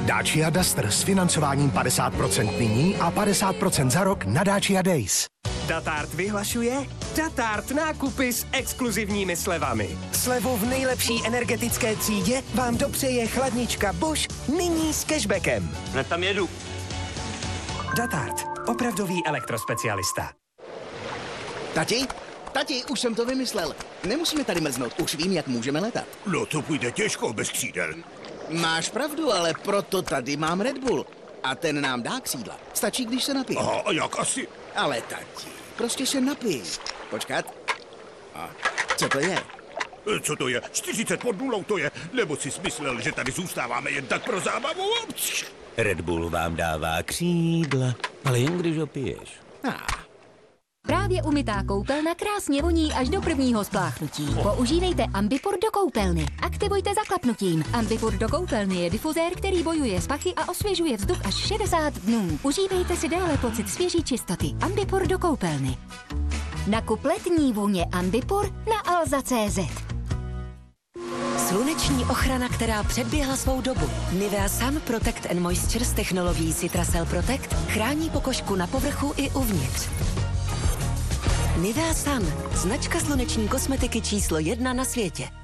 Dacia Duster s financováním 50% nyní a 50% za rok na Dacia Days. Datart vyhlašuje Datart nákupy s exkluzivními slevami. Slevu v nejlepší energetické třídě vám dopřeje chladnička Bosch nyní s cashbackem. Hned tam jedu. Datart, opravdový elektrospecialista. Tati, už jsem to vymyslel. Nemusíme tady mrznout, už vím, jak můžeme letat. No to půjde těžko bez křídel. Máš pravdu, ale proto tady mám Red Bull. A ten nám dá křídla. Stačí, když se napije. Aha, a jak asi? Ale tati, prostě se napij. Počkat. A co to je? Co to je? 40 pod nulou to je? Nebo jsi smyslel, že tady zůstáváme jen tak pro zábavu? Red Bull vám dává křídla, ale jen když ho piješ. Právě umytá koupelna krásně voní až do prvního spláchnutí. Používejte Ambipur do koupelny. Aktivujte zaklapnutím. Ambipur do koupelny je difuzér, který bojuje s pachy a osvěžuje vzduch až 60 dnů. Užívejte si dále pocit svěží čistoty. Ambipur do koupelny. Nakup letní vůně Ambipur na alza.cz. Sluneční ochrana, která předběhla svou dobu. Nivea Sun Protect and Moisture s technologií Citracel Protect chrání pokožku na povrchu i uvnitř. Nivea Sun, značka sluneční kosmetiky číslo 1 na světě.